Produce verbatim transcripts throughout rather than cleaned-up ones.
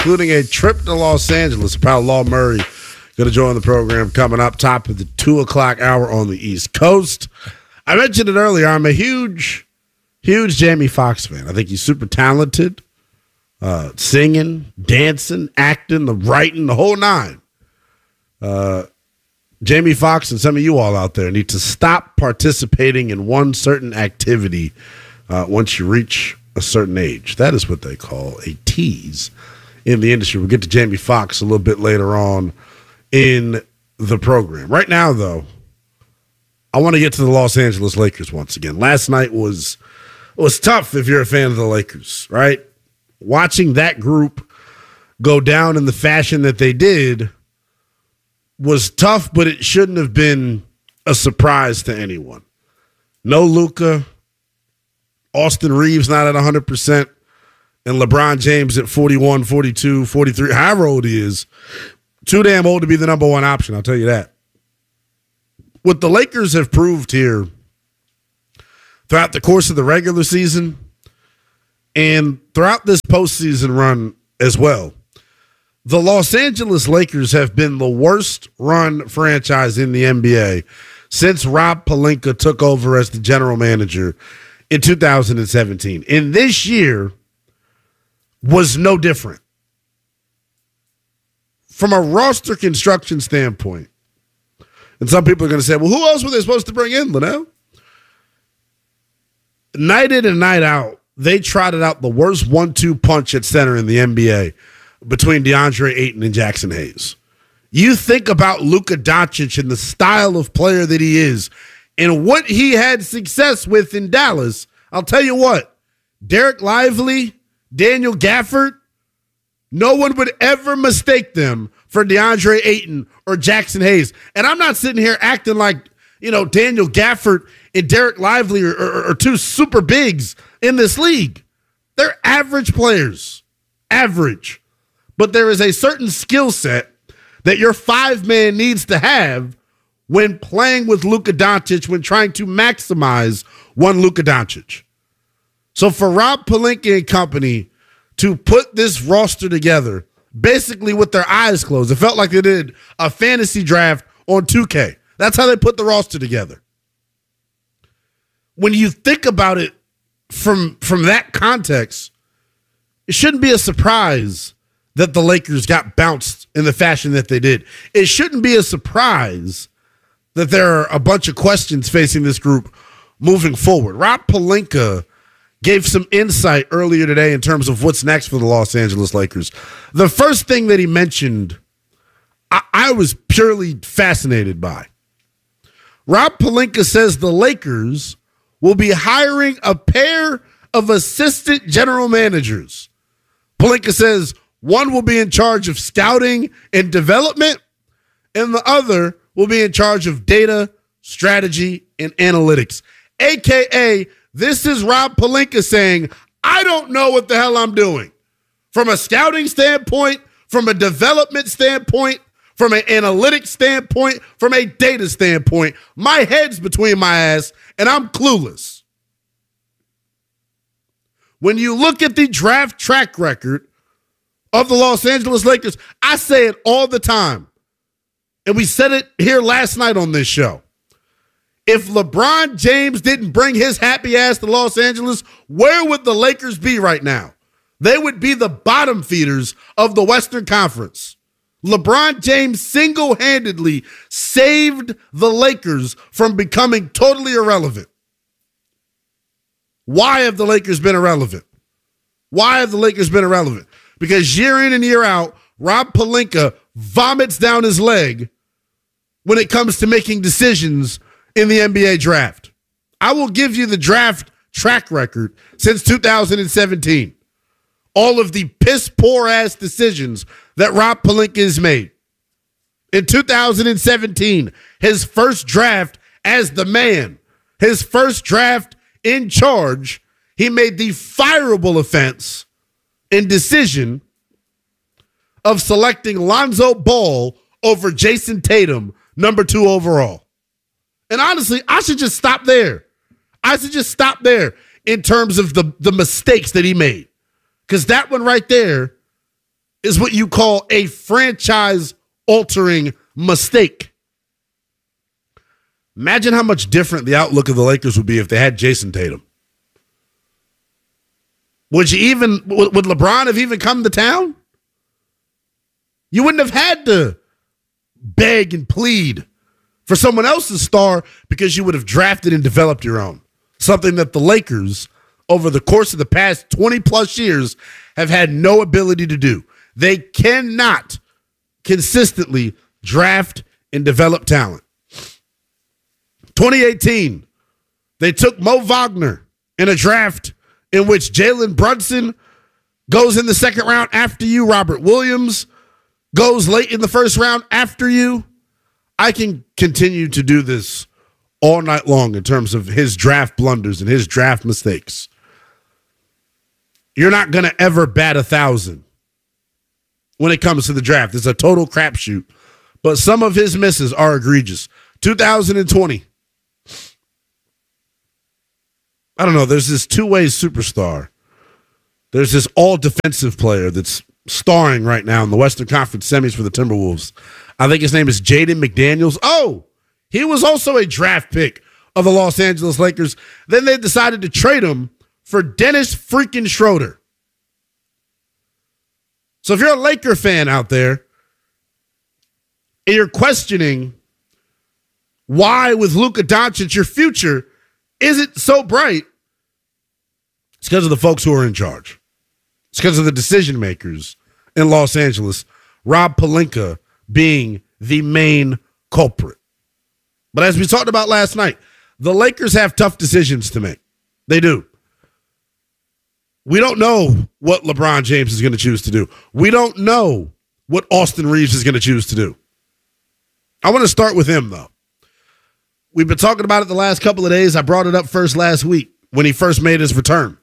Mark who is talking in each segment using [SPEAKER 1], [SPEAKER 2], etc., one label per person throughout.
[SPEAKER 1] including a trip to Los Angeles. Pal Law Murray going to join the program coming up top of the two o'clock hour on the East Coast. I mentioned it earlier. I'm a huge, huge Jamie Foxx fan. I think he's super talented, uh, singing, dancing, acting, the writing, the whole nine. Uh, Jamie Foxx and some of you all out there need to stop participating in one certain activity uh, once you reach a certain age. That is what they call a tease in the industry. We'll get to Jamie Foxx a little bit later on in the program. Right now, though, I want to get to the Los Angeles Lakers once again. Last night was was tough if you're a fan of the Lakers, right? Watching that group go down in the fashion that they did was tough, but it shouldn't have been a surprise to anyone. No Luka, Austin Reeves not at one hundred percent, and LeBron James at forty-one, forty-two, forty-three, however old he is, too damn old to be the number one option, I'll tell you that. What the Lakers have proved here throughout the course of the regular season and throughout this postseason run as well, the Los Angeles Lakers have been the worst run franchise in the N B A since Rob Pelinka took over as the general manager in two thousand seventeen. And this year was no different. From a roster construction standpoint, and some people are going to say, well, who else were they supposed to bring in, Linnell? Night in and night out, they trotted out the worst one two punch at center in the N B A between DeAndre Ayton and Jackson Hayes. You think about Luka Doncic and the style of player that he is and what he had success with in Dallas. I'll tell you what, Derek Lively, Daniel Gafford, no one would ever mistake them for DeAndre Ayton or Jackson Hayes. And I'm not sitting here acting like, you know, Daniel Gafford and Derek Lively are, are, are two super bigs in this league. They're average players. Average. But there is a certain skill set that your five-man needs to have when playing with Luka Doncic, when trying to maximize one Luka Doncic. So for Rob Pelinka and company to put this roster together, basically with their eyes closed, it felt like they did a fantasy draft on two K. That's how they put the roster together. When you think about it from, from that context, it shouldn't be a surprise that the Lakers got bounced in the fashion that they did. It shouldn't be a surprise that there are a bunch of questions facing this group moving forward. Rob Pelinka gave some insight earlier today in terms of what's next for the Los Angeles Lakers. The first thing that he mentioned, I, I was purely fascinated by. Rob Pelinka says the Lakers will be hiring a pair of assistant general managers. Pelinka says one will be in charge of scouting and development, and the other will be in charge of data, strategy, and analytics. A K A, this is Rob Pelinka saying, I don't know what the hell I'm doing. From a scouting standpoint, from a development standpoint, from an analytics standpoint, from a data standpoint, my head's between my ass, and I'm clueless. When you look at the draft track record of the Los Angeles Lakers, I say it all the time, and we said it here last night on this show. If LeBron James didn't bring his happy ass to Los Angeles, where would the Lakers be right now? They would be the bottom feeders of the Western Conference. LeBron James single-handedly saved the Lakers from becoming totally irrelevant. Why have the Lakers been irrelevant? Why have the Lakers been irrelevant? Because year in and year out, Rob Pelinka vomits down his leg when it comes to making decisions in the N B A draft. I will give you the draft track record since two thousand seventeen. All of the piss-poor ass decisions that Rob Pelinka has made. In two thousand seventeen, his first draft as the man, his first draft in charge, he made the fireable offense and decision of selecting Lonzo Ball over Jason Tatum, number two overall. And honestly, I should just stop there. I should just stop there in terms of the, the mistakes that he made. Because that one right there is what you call a franchise-altering mistake. Imagine how much different the outlook of the Lakers would be if they had Jason Tatum. Would you even would LeBron have even come to town? You wouldn't have had to beg and plead for someone else's star because you would have drafted and developed your own. Something that the Lakers, over the course of the past twenty plus years, have had no ability to do. They cannot consistently draft and develop talent. twenty eighteen, they took Mo Wagner in a draft in which Jalen Brunson goes in the second round after you, Robert Williams goes late in the first round after you. I can continue to do this all night long in terms of his draft blunders and his draft mistakes. You're not going to ever bat a thousand when it comes to the draft. It's a total crapshoot. But some of his misses are egregious. two thousand twenty. I don't know. There's this two-way superstar. There's this all-defensive player that's starring right now in the Western Conference semis for the Timberwolves. I think his name is Jaden McDaniels. Oh, he was also a draft pick of the Los Angeles Lakers. Then they decided to trade him for Dennis freaking Schroeder. So if you're a Laker fan out there and you're questioning why with Luka Doncic your future isn't so bright, it's because of the folks who are in charge. It's because of the decision makers in Los Angeles, Rob Pelinka being the main culprit. But as we talked about last night, the Lakers have tough decisions to make. They do. We don't know what LeBron James is going to choose to do. We don't know what Austin Reeves is going to choose to do. I want to start with him, though. We've been talking about it the last couple of days. I brought it up first last week when he first made his return.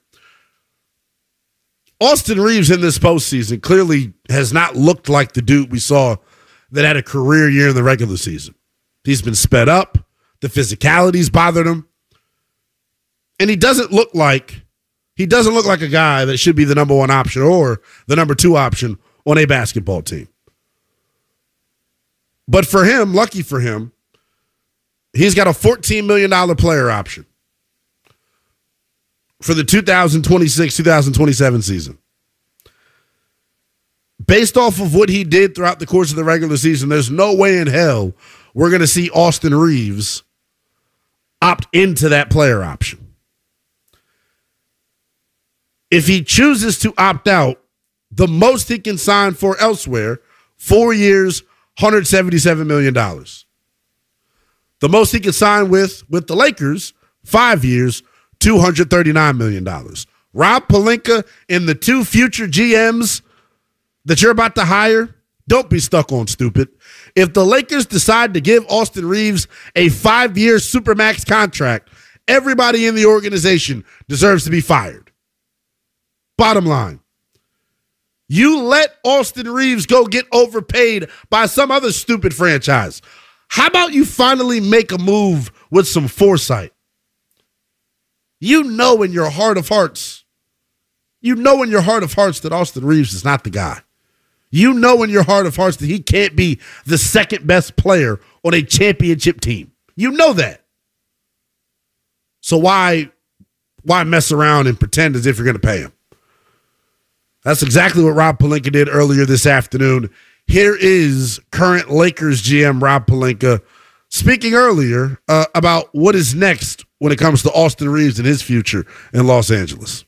[SPEAKER 1] Austin Reeves in this postseason clearly has not looked like the dude we saw that had a career year in the regular season. He's been sped up. The physicality's bothered him. And he doesn't look like he doesn't look like a guy that should be the number one option or the number two option on a basketball team. But for him, lucky for him, he's got a fourteen million dollars player option for the two thousand twenty-six two thousand twenty-seven season. Based off of what he did throughout the course of the regular season, there's no way in hell we're going to see Austin Reeves opt into that player option. If he chooses to opt out, the most he can sign for elsewhere, four years, one hundred seventy-seven million dollars. The most he can sign with, with the Lakers, five years, two hundred thirty-nine million dollars. Rob Pelinka and the two future G Ms that you're about to hire, don't be stuck on stupid. If the Lakers decide to give Austin Reeves a five-year Supermax contract, everybody in the organization deserves to be fired. Bottom line, you let Austin Reeves go get overpaid by some other stupid franchise. How about you finally make a move with some foresight? You know in your heart of hearts, you know in your heart of hearts that Austin Reeves is not the guy. You know in your heart of hearts that he can't be the second best player on a championship team. You know that. So why, why mess around and pretend as if you're going to pay him? That's exactly what Rob Pelinka did earlier this afternoon. Here is current Lakers G M Rob Pelinka speaking earlier uh, about what is next when it comes to Austin Reeves and his future in Los Angeles.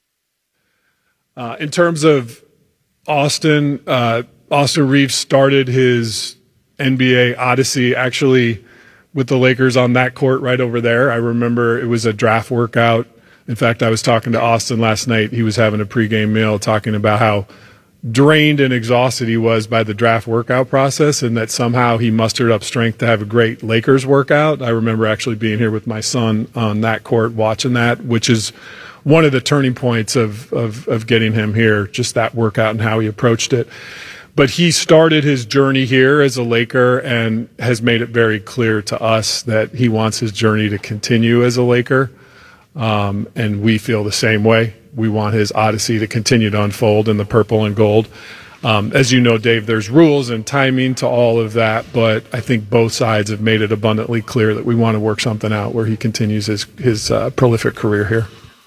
[SPEAKER 2] Uh, in terms of Austin, uh, Austin Reeves started his N B A odyssey actually with the Lakers on that court right over there. I remember it was a draft workout. In fact, I was talking to Austin last night. He was having a pregame meal talking about how drained and exhausted he was by the draft workout process and that somehow he mustered up strength to have a great Lakers workout. I remember actually being here with my son on that court watching that, which is one of the turning points of, of, of getting him here, just that workout and how he approached it. But he started his journey here as a Laker and has made it very clear to us that he wants his journey to continue as a Laker. Um, and we feel the same way. We want his odyssey to continue to unfold in the purple and gold. Um, as you know, Dave, there's rules and timing to all of that, but I think both sides have made it abundantly clear that we want to work something out where he continues his, his uh, prolific career here.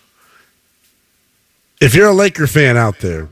[SPEAKER 1] If you're a Laker fan out there,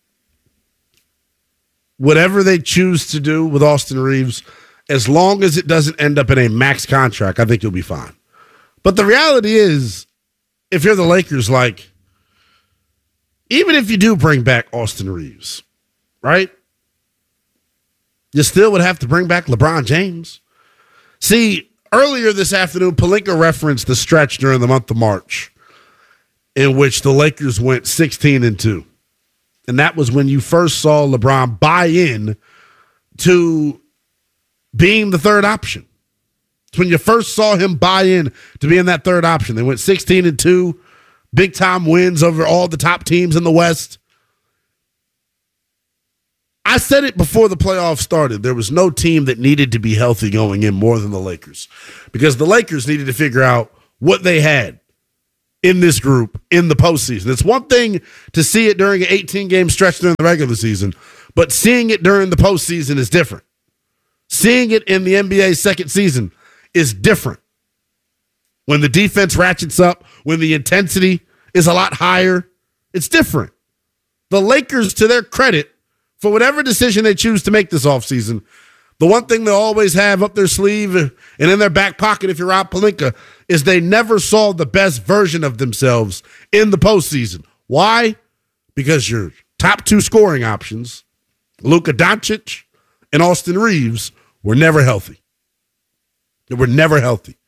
[SPEAKER 1] whatever they choose to do with Austin Reaves, as long as it doesn't end up in a max contract, I think you'll be fine. But the reality is, if you're the Lakers, like, even if you do bring back Austin Reaves, right, you still would have to bring back LeBron James. See, earlier this afternoon, Pelinka referenced the stretch during the month of March in which the Lakers went sixteen and two. And that was when you first saw LeBron buy in to being the third option. It's when you first saw him buy in to being that third option. They went sixteen and two, big time wins over all the top teams in the West. I said it before the playoffs started. There was no team that needed to be healthy going in more than the Lakers, because the Lakers needed to figure out what they had in this group in the postseason. It's one thing to see it during an eighteen-game stretch during the regular season, but seeing it during the postseason is different. Seeing it in the N B A's second season is different. When the defense ratchets up, when the intensity is a lot higher, it's different. The Lakers, to their credit, for whatever decision they choose to make this offseason, the one thing they'll always have up their sleeve and in their back pocket, if you're Rob Pelinka, is they never saw the best version of themselves in the postseason. Why? Because your top two scoring options, Luka Doncic and Austin Reaves, were never healthy. They were never healthy.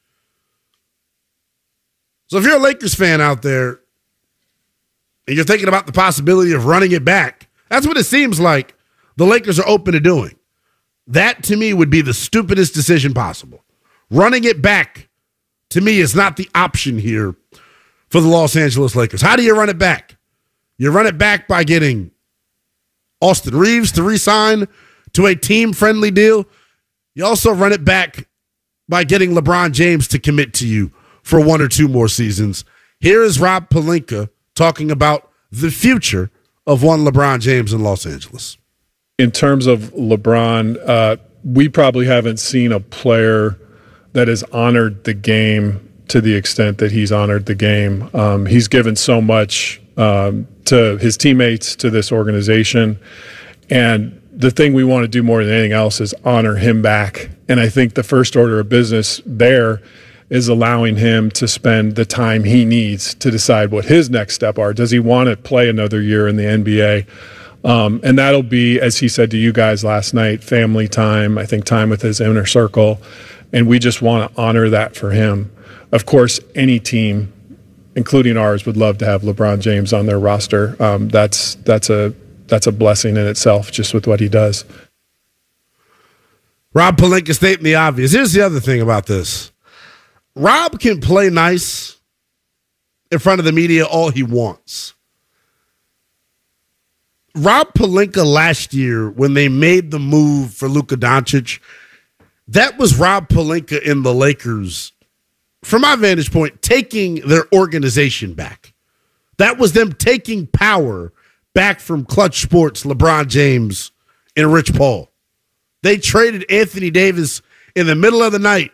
[SPEAKER 1] So if you're a Lakers fan out there and you're thinking about the possibility of running it back, that's what it seems like the Lakers are open to doing. That, to me, would be the stupidest decision possible. Running it back, to me, is not the option here for the Los Angeles Lakers. How do you run it back? You run it back by getting Austin Reaves to re-sign to a team-friendly deal. You also run it back by getting LeBron James to commit to you for one or two more seasons. Here is Rob Pelinka talking about the future of one LeBron James in Los Angeles.
[SPEAKER 2] In terms of LeBron, uh, we probably haven't seen a player that has honored the game to the extent that he's honored the game. Um, he's given so much um, to his teammates, to this organization. And the thing we want to do more than anything else is honor him back. And I think the first order of business there is allowing him to spend the time he needs to decide what his next step are. Does he want to play another year in the N B A? Um, and that'll be, as he said to you guys last night, family time, I think time with his inner circle. And we just want to honor that for him. Of course, any team, including ours, would love to have LeBron James on their roster. Um, that's that's a that's a blessing in itself, just with what he does.
[SPEAKER 1] Rob Pelinka stating the obvious. Here's the other thing about this. Rob can play nice in front of the media all he wants. Rob Pelinka last year, when they made the move for Luka Doncic, that was Rob Pelinka in the Lakers, from my vantage point, taking their organization back. That was them taking power back from Clutch Sports, LeBron James, and Rich Paul. They traded Anthony Davis in the middle of the night.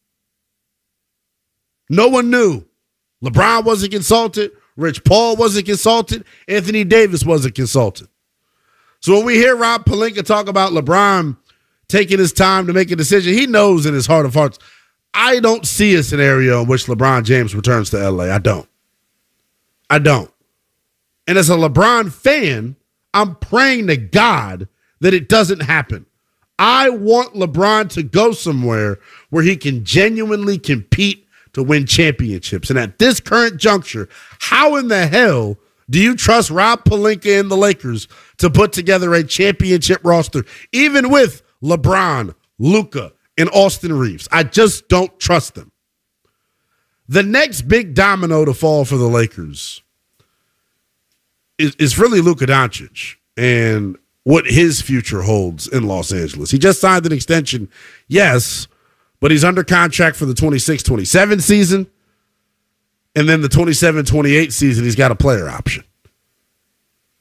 [SPEAKER 1] No one knew. LeBron wasn't consulted. Rich Paul wasn't consulted. Anthony Davis wasn't consulted. So when we hear Rob Pelinka talk about LeBron taking his time to make a decision, he knows in his heart of hearts, I don't see a scenario in which LeBron James returns to L A. I don't. I don't. And as a LeBron fan, I'm praying to God that it doesn't happen. I want LeBron to go somewhere where he can genuinely compete to win championships. And at this current juncture, how in the hell do you trust Rob Pelinka and the Lakers to put together a championship roster, even with LeBron, Luka, and Austin Reaves? I just don't trust them. The next big domino to fall for the Lakers is, is really Luka Doncic and what his future holds in Los Angeles. He just signed an extension, yes, but he's under contract for the twenty-six twenty-seven season. And then the twenty-seven twenty-eight season, he's got a player option.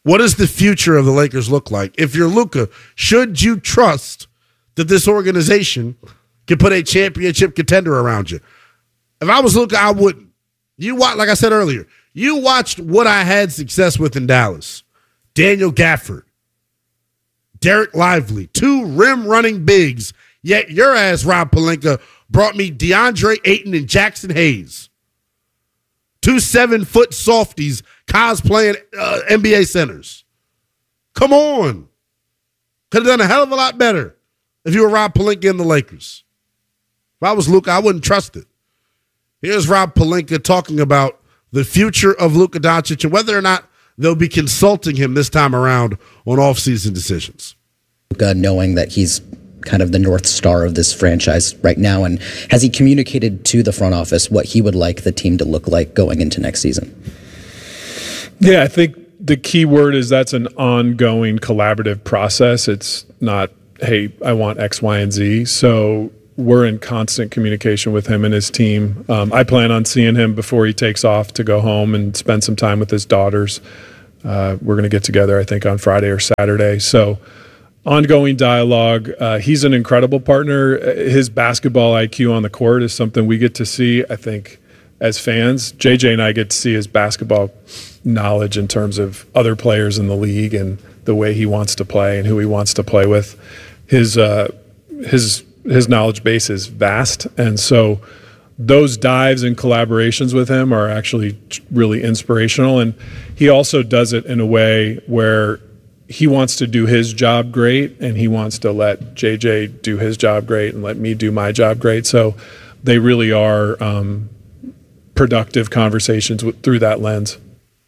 [SPEAKER 1] What does the future of the Lakers look like? If you're Luka, should you trust that this organization can put a championship contender around you? If I was Luka, I wouldn't. You watch, like I said earlier, you watched what I had success with in Dallas. Daniel Gafford, Derek Lively, two rim-running bigs, yet your ass, Rob Pelinka, brought me DeAndre Ayton and Jackson Hayes. Two seven-foot softies cosplaying uh, N B A centers. Come on. Could have done a hell of a lot better if you were Rob Pelinka and the Lakers. If I was Luka, I wouldn't trust it. Here's Rob Pelinka talking about the future of Luka Doncic and whether or not they'll be consulting him this time around on offseason decisions.
[SPEAKER 3] Luka, knowing that he's kind of the North Star of this franchise right now, and has he communicated to the front office what he would like the team to look like going into next season?
[SPEAKER 2] Yeah, I think the key word is that's an ongoing collaborative process. It's not, hey, I want X, Y, and Z. So we're in constant communication with him and his team. Um, I plan on seeing him before he takes off to go home and spend some time with his daughters. Uh, we're going to get together, I think, on Friday or Saturday. So ongoing dialogue. Uh, he's an incredible partner. His basketball I Q on the court is something we get to see, I think, as fans. J J and I get to see his basketball knowledge in terms of other players in the league and the way he wants to play and who he wants to play with. His uh, his his knowledge base is vast, and so those dives and collaborations with him are actually really inspirational. And he also does it in a way where he wants to do his job great, and he wants to let J J do his job great and let me do my job great. So they really are um, productive conversations with, through that lens.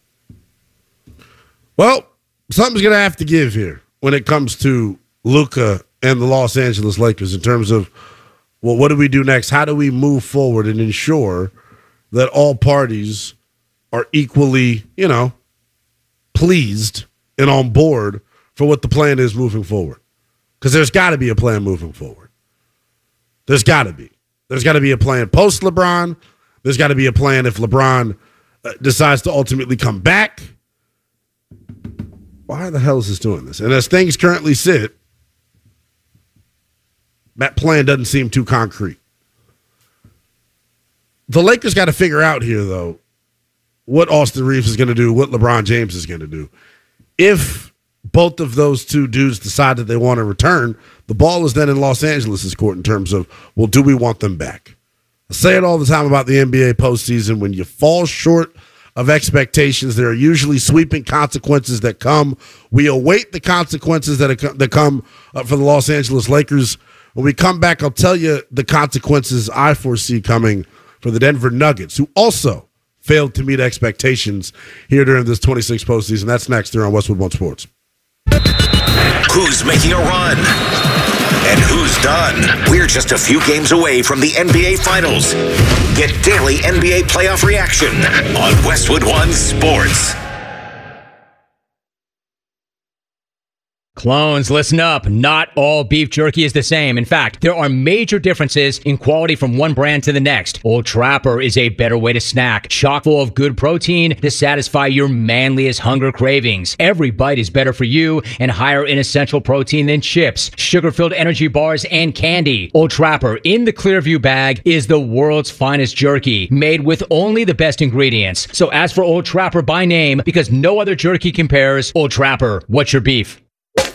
[SPEAKER 1] Well, something's going to have to give here when it comes to Luka and the Los Angeles Lakers in terms of, well, what do we do next? How do we move forward and ensure that all parties are equally, you know, pleased and on board for what the plan is moving forward? Because there's got to be a plan moving forward. There's got to be. There's got to be a plan post LeBron. There's got to be a plan if LeBron uh, decides to ultimately come back. Why the hell is this doing this? And as things currently sit, that plan doesn't seem too concrete. The Lakers got to figure out here, though, what Austin Reeves is going to do, what LeBron James is going to do. If both of those two dudes decide that they want to return, the ball is then in Los Angeles' court in terms of, well, do we want them back? I say it all the time about the N B A postseason. When you fall short of expectations, there are usually sweeping consequences that come. We await the consequences that, are, that come uh, for the Los Angeles Lakers. When we come back, I'll tell you the consequences I foresee coming for the Denver Nuggets, who also failed to meet expectations here during this twenty-six postseason. That's next here on Westwood One Sports.
[SPEAKER 4] Who's making a run? And who's done? We're just a few games away from the N B A Finals. Get daily N B A playoff reaction on Westwood One Sports.
[SPEAKER 5] Clones, listen up. Not all beef jerky is the same. In fact, there are major differences in quality from one brand to the next. Old Trapper is a better way to snack, chock full of good protein to satisfy your manliest hunger cravings. Every bite is better for you and higher in essential protein than chips, sugar-filled energy bars, and candy. Old Trapper in the Clearview bag is the world's finest jerky, made with only the best ingredients. So ask for Old Trapper by name because no other jerky compares. Old Trapper, what's your beef?